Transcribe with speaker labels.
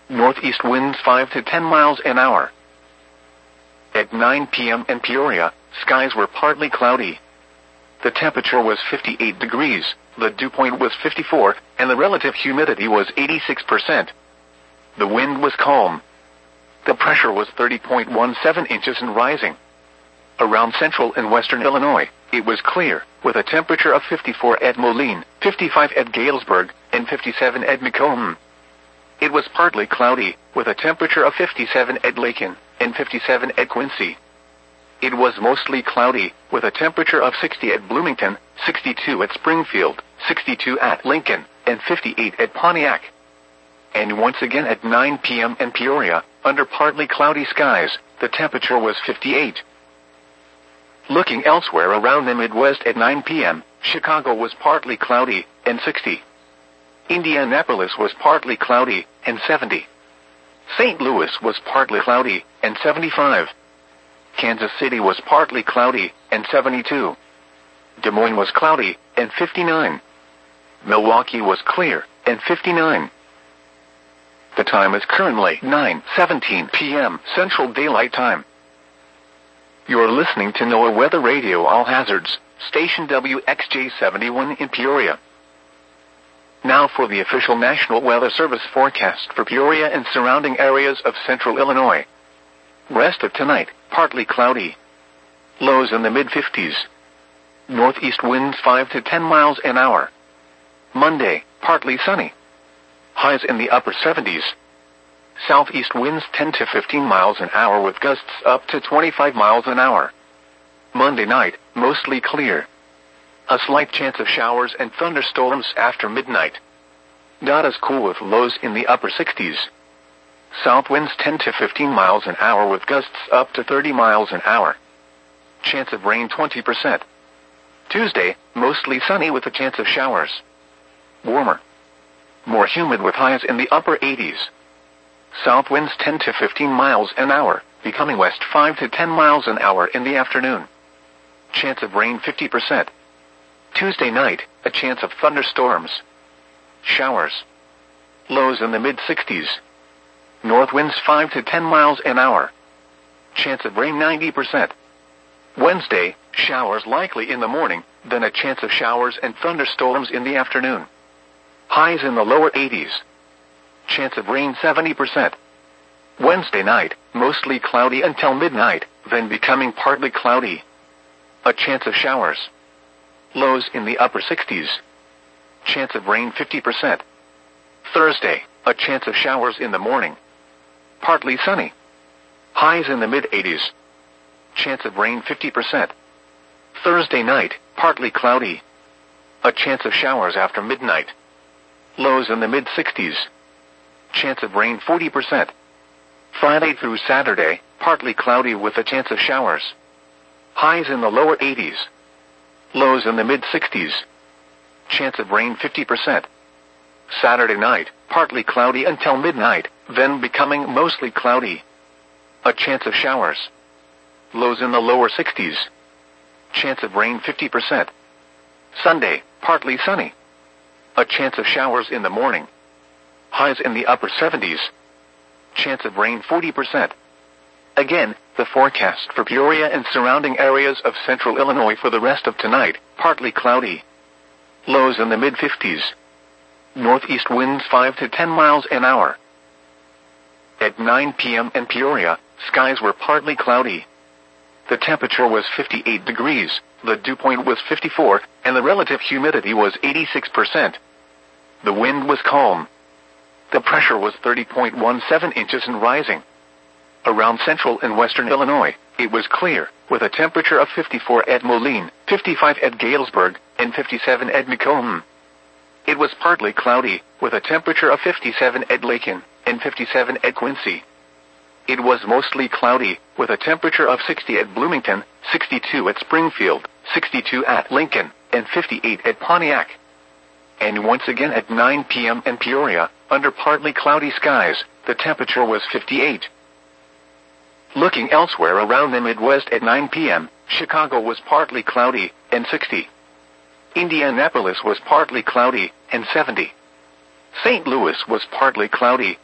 Speaker 1: Northeast winds 5 to 10 miles an hour. At 9 p.m. in Peoria, skies were partly cloudy. The temperature was 58 degrees, the dew point was 54, and the relative humidity was 86%. The wind was calm. The pressure was 30.17 inches and rising. Around central and western Illinois, it was clear, with a temperature of 54 at Moline, 55 at Galesburg, and 57 at Macomb. It was partly cloudy, with a temperature of 57 at Lakin, and 57 at Quincy. It was mostly cloudy, with a temperature of 60 at Bloomington, 62 at Springfield, 62 at Lincoln, and 58 at Pontiac. And once again at 9 p.m. in Peoria, under partly cloudy skies, the temperature was 58. Looking elsewhere around the Midwest at 9 p.m., Chicago was partly cloudy, and 60. Indianapolis was partly cloudy, and 70. St. Louis was partly cloudy, and 75. Kansas City was partly cloudy, and 72. Des Moines was cloudy, and 59. Milwaukee was clear, and 59. The time is currently 9:17 p.m. Central Daylight Time. You're listening to NOAA Weather Radio All Hazards, station WXJ71 in Peoria. Now for the official National Weather Service forecast for Peoria and surrounding areas of central Illinois. Rest of tonight, partly cloudy. Lows in the mid-50s. Northeast winds 5 to 10 miles an hour. Monday, partly sunny. Highs in the upper 70s. Southeast winds 10 to 15 miles an hour with gusts up to 25 miles an hour. Monday night, mostly clear. A slight chance of showers and thunderstorms after midnight. Not as cool with lows in the upper 60s. South winds 10 to 15 miles an hour with gusts up to 30 miles an hour. Chance of rain 20%. Tuesday, mostly sunny with a chance of showers. Warmer. More humid with highs in the upper 80s. South winds 10 to 15 miles an hour, becoming west 5 to 10 miles an hour in the afternoon. Chance of rain 50%. Tuesday night, a chance of thunderstorms. Showers. Lows in the mid-60s. North winds 5 to 10 miles an hour. Chance of rain 90%. Wednesday, showers likely in the morning, then a chance of showers and thunderstorms in the afternoon. Highs in the lower 80s. Chance of rain 70%. Wednesday night, mostly cloudy until midnight, then becoming partly cloudy. A chance of showers. Lows in the upper 60s. Chance of rain 50%. Thursday, a chance of showers in the morning. Partly sunny. Highs in the mid-80s. Chance of rain 50%. Thursday night, partly cloudy. A chance of showers after midnight. Lows in the mid-60s. Chance of rain 40%. Friday through Saturday, partly cloudy with a chance of showers. Highs in the lower 80s. Lows in the mid-60s. Chance of rain 50%. Saturday night, partly cloudy until midnight, then becoming mostly cloudy. A chance of showers. Lows in the lower 60s. Chance of rain 50%. Sunday, partly sunny. A chance of showers in the morning. Highs in the upper 70s. Chance of rain 40%. Again, the forecast for Peoria and surrounding areas of central Illinois for the rest of tonight, partly cloudy. Lows in the mid-50s. Northeast winds 5 to 10 miles an hour. At 9 p.m. in Peoria, skies were partly cloudy. The temperature was 58 degrees, the dew point was 54, and the relative humidity was 86%. The wind was calm. The pressure was 30.17 inches and rising. Around central and western Illinois, it was clear, with a temperature of 54 at Moline, 55 at Galesburg, and 57 at Macomb. It was partly cloudy, with a temperature of 57 at Lakin, and 57 at Quincy. It was mostly cloudy, with a temperature of 60 at Bloomington, 62 at Springfield, 62 at Lincoln, and 58 at Pontiac. And once again at 9 p.m. in Peoria, under partly cloudy skies, the temperature was 58. Looking elsewhere around the Midwest at 9 p.m., Chicago was partly cloudy, and 60. Indianapolis was partly cloudy, and 70. St. Louis was partly cloudy,